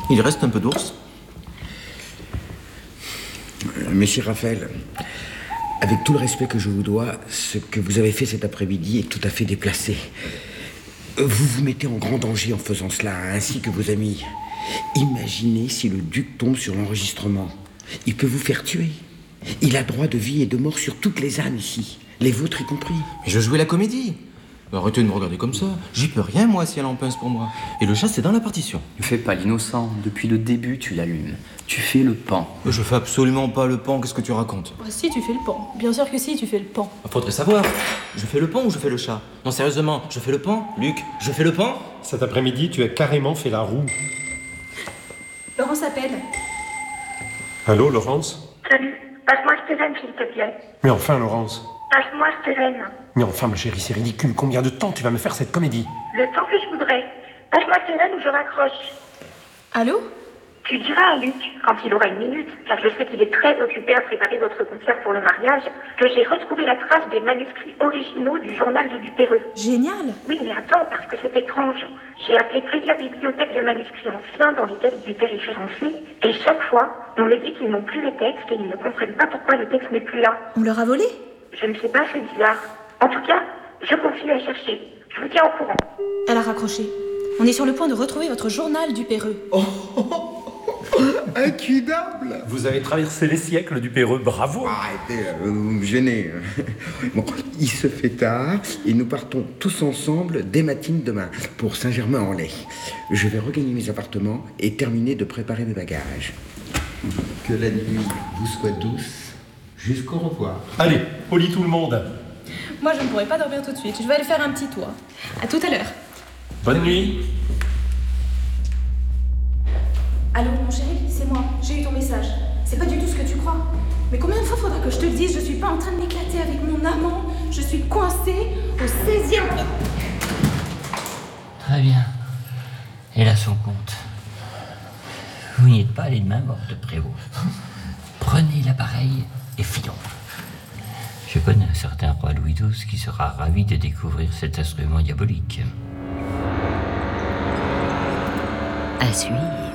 Il reste un peu d'ours. Monsieur Raphaël, avec tout le respect que je vous dois, ce que vous avez fait cet après-midi est tout à fait déplacé. Vous vous mettez en grand danger en faisant cela, ainsi que vos amis. Imaginez si le duc tombe sur l'enregistrement. Il peut vous faire tuer. Il a droit de vie et de mort sur toutes les âmes ici, les vôtres y compris. Mais je jouais la comédie. Arrêtez de me regarder comme ça. J'y peux rien, moi, si elle en pince pour moi. Et le chat, c'est dans la partition. Ne fais pas l'innocent. Depuis le début, tu l'allumes. Tu fais le pan. Je fais absolument pas le pan. Qu'est-ce que tu racontes? Si, tu fais le pan. Bien sûr que si, tu fais le pan. Faudrait savoir. Je fais le pan ou je fais le chat? Non, sérieusement, je fais le pan? Luc, je fais le pan? Cet après-midi, tu as carrément fait la roue. Laurence appelle. Allô, Laurence? Salut, passe-moi Stéphane, s'il te plaît. Mais enfin, Laurence. Passe-moi Stéphane. Mais enfin, ma chérie, c'est ridicule. Combien de temps tu vas me faire cette comédie? Le temps que je voudrais. Passe-moi Stéphane ou je raccroche. Allô? Tu diras à Luc, quand il aura une minute, car je sais qu'il est très occupé à préparer votre concert pour le mariage, que j'ai retrouvé la trace des manuscrits originaux du journal de Dupéreux. Génial! Oui, mais attends, parce que c'est étrange. J'ai appelé plusieurs bibliothèques de manuscrits anciens dans lesquels il était référencé, et chaque fois, on me dit qu'ils n'ont plus les textes et ils ne comprennent pas pourquoi le texte n'est plus là. On leur a volé? Je ne sais pas, c'est bizarre. En tout cas, je continue à chercher. Je vous tiens au courant. Elle a raccroché. On est sur le point de retrouver votre journal Dupéreux. Incudable! Vous avez traversé les siècles du Péreux, bravo! Arrêtez, vous me gênez. Bon, il se fait tard et nous partons tous ensemble dès matin demain pour Saint-Germain-en-Laye. Je vais regagner mes appartements et terminer de préparer mes bagages. Que la nuit vous soit douce. Jusqu'au revoir. Allez, poli tout le monde. Moi, je ne pourrais pas dormir tout de suite. Je vais aller faire un petit tour. À tout à l'heure. Bonne nuit. Allô, mon chéri, c'est moi. J'ai eu ton message. C'est pas du tout ce que tu crois. Mais combien de fois faudra que je te le dise? Je suis pas en train de m'éclater avec mon amant. Je suis coincée au 16e. Très bien. Elle a son compte. Vous n'y êtes pas allé de main morte, Prévost. Prenez l'appareil et filons. Je connais un certain roi Louis XII qui sera ravi de découvrir cet instrument diabolique. À suivre.